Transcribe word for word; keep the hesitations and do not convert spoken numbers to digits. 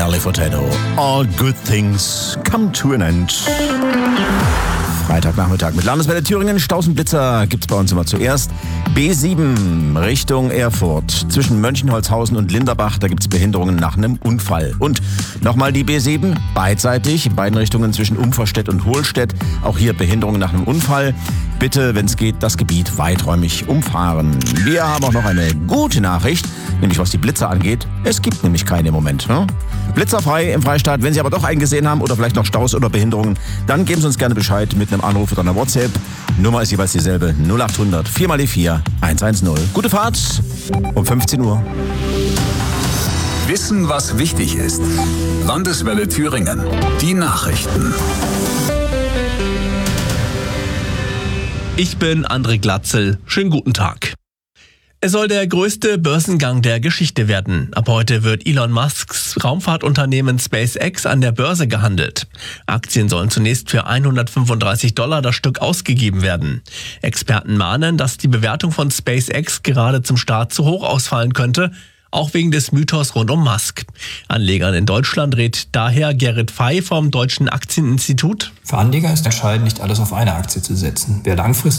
Nelly Furtado. All good things come to an end. Freitagnachmittag mit Landeswelle Thüringen. Stausenblitzer gibt's bei uns immer zuerst. B sieben Richtung Erfurt. Zwischen Mönchenholzhausen und Linderbach, da gibt's Behinderungen nach einem Unfall. Und nochmal die B sieben, beidseitig, in beiden Richtungen zwischen Umverstedt und Hohlstedt. Auch hier Behinderungen nach einem Unfall. Bitte, wenn es geht, das Gebiet weiträumig umfahren. Wir haben auch noch eine gute Nachricht, nämlich was die Blitzer angeht. Es gibt nämlich keine im Moment. Ne? Blitzerfrei im Freistaat. Wenn Sie aber doch einen gesehen haben oder vielleicht noch Staus oder Behinderungen, dann geben Sie uns gerne Bescheid mit einem Anruf oder einer WhatsApp. Nummer ist jeweils dieselbe, null acht hundert vier mal die vier eins eins null. Gute Fahrt um fünfzehn Uhr. Wissen, was wichtig ist. Landeswelle Thüringen. Die Nachrichten. Ich bin André Glatzel. Schönen guten Tag. Es soll der größte Börsengang der Geschichte werden. Ab heute wird Elon Musks Raumfahrtunternehmen SpaceX an der Börse gehandelt. Aktien sollen zunächst für hundertfünfunddreißig Dollar das Stück ausgegeben werden. Experten mahnen, dass die Bewertung von SpaceX gerade zum Start zu hoch ausfallen könnte, auch wegen des Mythos rund um Musk. Anlegern in Deutschland rät daher Gerrit Fey vom Deutschen Aktieninstitut: Für Anleger ist entscheidend, nicht alles auf eine Aktie zu setzen. Wer langfristig